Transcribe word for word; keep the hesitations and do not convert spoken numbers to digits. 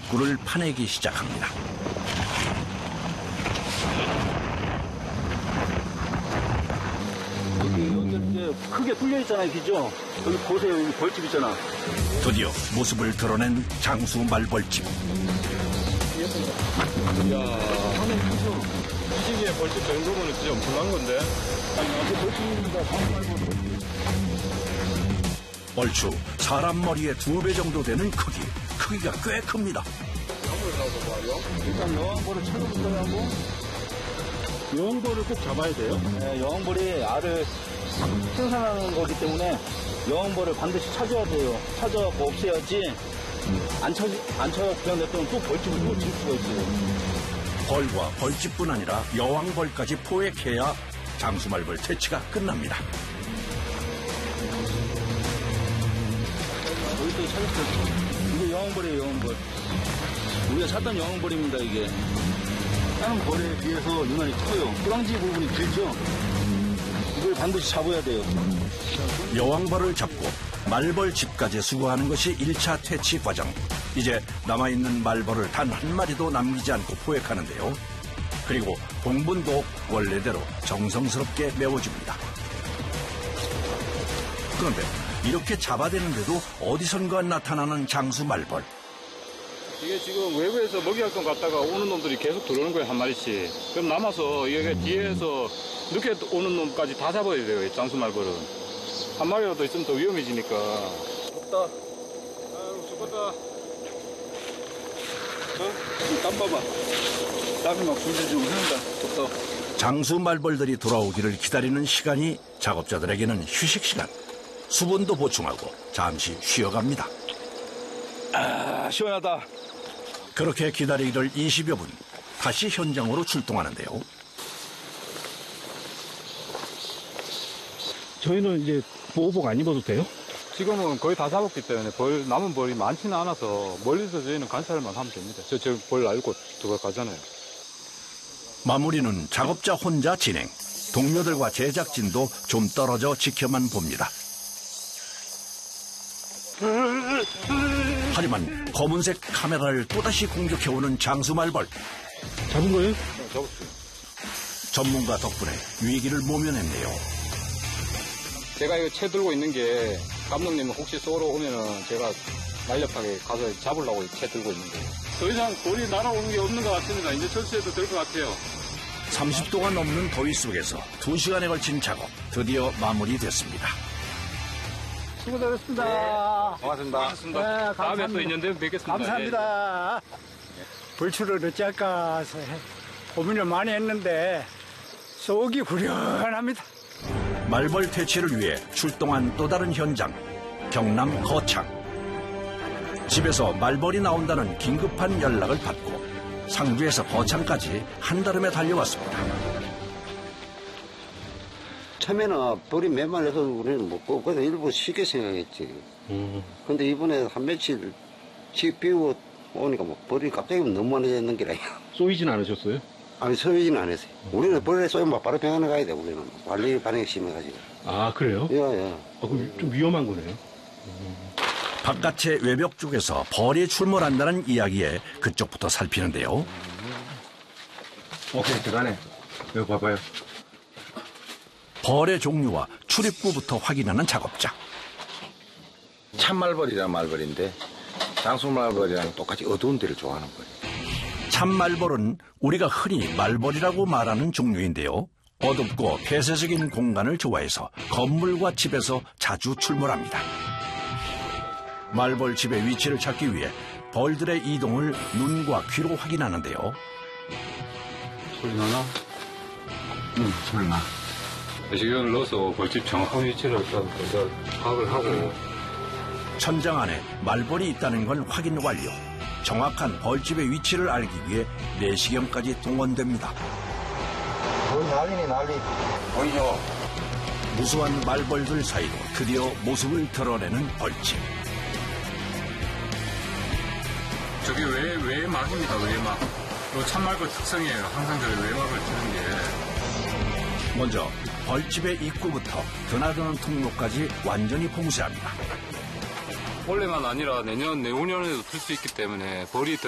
입구를 파내기 시작합니다. 여기 크게 뚫려 있잖아요, 그죠? 여기 보세요, 여기 벌집 있잖아. 드디어 모습을 드러낸 장수 말벌집. 이야, 이 시기에 벌집 정도면 진짜 엄청난 건데? 아니, 벌집입니다. 장수 말벌. 얼추 사람 머리의 두 배 정도 되는 크기. 크기가 꽤 큽니다. 일단 여왕벌을 찾아보셔야 하고, 여왕벌을 꼭 잡아야 돼요? 네, 여왕벌이 알을 생산하는 거기 때문에 여왕벌을 반드시 찾아야 돼요. 찾아갖고 없애야지. 안 찾, 안 찾아 그냥 냅두면 또 벌집을 또 질 수가 있어요. 벌과 벌집뿐 아니라 여왕벌까지 포획해야 장수말벌 퇴치가 끝납니다. 여기 또 찾았어요. 이게 여왕벌이에요, 여왕벌. 우리가 찾던 여왕벌입니다, 이게. 다른 벌에 비해서 유난히 커요. 꾸랑지 부분이 길죠? 이걸 반드시 잡아야 돼요. 여왕벌을 잡고 말벌집까지 수거하는 것이 일 차 퇴치 과정. 이제 남아있는 말벌을 단 한 마리도 남기지 않고 포획하는데요. 그리고 봉분도 원래대로 정성스럽게 메워줍니다. 그런데 이렇게 잡아대는데도 어디선가 나타나는 장수 말벌. 이게 지금 외부에서 먹이할 것 같다가 오는 놈들이 계속 들어오는 거예요, 한 마리씩. 그럼 남아서 이게 뒤에서 늦게 오는 놈까지 다 잡아야 돼요, 이 장수말벌은. 한 마리라도 있으면 더 위험해지니까. 없다. 아유, 죽었다. 어? 땀 봐봐. 땀이 막 줄줄줄 흐른다. 없다. 장수 말벌들이 돌아오기를 기다리는 시간이 작업자들에게는 휴식 시간. 수분도 보충하고 잠시 쉬어갑니다. 아, 시원하다. 그렇게 기다리기를 이십여 분. 다시 현장으로 출동하는데요. 저희는 이제 보호복 안 입어도 돼요? 지금은 거의 다 잡았기 때문에 벌, 남은 벌이 많지는 않아서 멀리서 저희는 관찰만 하면 됩니다. 저, 저 벌 알고 들어가잖아요. 마무리는 작업자 혼자 진행. 동료들과 제작진도 좀 떨어져 지켜만 봅니다. 하지만 검은색 카메라를 또다시 공격해오는 장수말벌. 잡은 거예요? 네, 잡았어요. 전문가 덕분에 위기를 모면했네요. 제가 이거 채 들고 있는 게 감독님은 혹시 쏘러 오면은 제가 날렵하게 가서 잡으려고 채 들고 있는 거예요. 더 이상 벌이 날아오는 게 없는 것 같습니다. 이제 철수해도 될 것 같아요. 삼십 도가 넘는 더위 속에서 두 시간에 걸친 작업 드디어 마무리됐습니다. 수고하셨습니다. 네, 고맙습니다. 고맙습니다. 네, 다음에 감사합니다. 또 인연되면 뵙겠습니다. 감사합니다. 불출을 어찌할까 고민을 많이 했는데 속이 후련합니다. 말벌 퇴치를 위해 출동한 또 다른 현장, 경남 거창. 집에서 말벌이 나온다는 긴급한 연락을 받고 상주에서 거창까지 한달음에 달려왔습니다. 처음에는 벌이 몇 마리 해서 우리는 못 그래서 일부 쉽게 생각했지. 음. 근데 이번에 한 며칠 집 비우고 오니까 뭐 벌이 갑자기 너무 많아졌는 게라. 쏘이진 않으셨어요? 아니, 쏘이지는 않았어요. 우리는 벌에 쏘이면 바로 병원에 가야 돼, 우리는. 관리 반응이 심해가지고. 아, 그래요? 예, 예. 아, 그럼 좀 위험한 거네요. 바깥의 외벽 쪽에서 벌이 출몰한다는 이야기에 그쪽부터 살피는데요. 오케이, 들어가네. 여기 봐봐요. 벌의 종류와 출입구부터 확인하는 작업자. 참말벌이란 말벌인데 장수말벌이랑 똑같이 어두운 데를 좋아하는 거예요. 참말벌은 우리가 흔히 말벌이라고 말하는 종류인데요. 어둡고 폐쇄적인 공간을 좋아해서 건물과 집에서 자주 출몰합니다. 말벌 집의 위치를 찾기 위해 벌들의 이동을 눈과 귀로 확인하는데요. 소리 나나? 응, 설마. 시경을 넣어서 벌집 정확한 위치를 일단 파악을 하고. 천장 안에 말벌이 있다는 걸 확인 완료. 정확한 벌집의 위치를 알기 위해 내시경까지 동원됩니다. 벌 난리네, 난리. 보이죠? 무수한 말벌들 사이로 드디어 모습을 드러내는 벌집. 저게 외, 외막입니다, 외막. 그 참말벌 특성이에요. 항상 저기 외막을 치는 게. 먼저 벌집의 입구부터 드나드는 통로까지 완전히 봉쇄합니다. 올해만 아니라 내년, 내후년에도 틀 수 있기 때문에 벌이